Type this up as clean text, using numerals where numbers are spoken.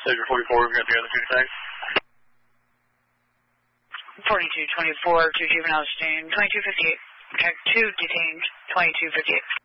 Sector 44, we've got the other two tags. 4224, 2 juvenile detained, 2258. Tag 2 detained, 2258.